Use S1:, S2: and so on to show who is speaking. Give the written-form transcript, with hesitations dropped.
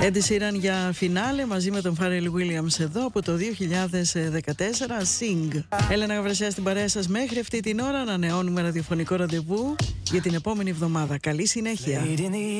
S1: Ed Sheeran για φινάλε μαζί με τον Pharrell Williams εδώ από το 2014. Sing. Έλενα Γαβρασιά στην παρέα σας μέχρι αυτή την ώρα. Ανανεώνουμε ραδιοφωνικό ραντεβού για την επόμενη εβδομάδα. Καλή συνέχεια.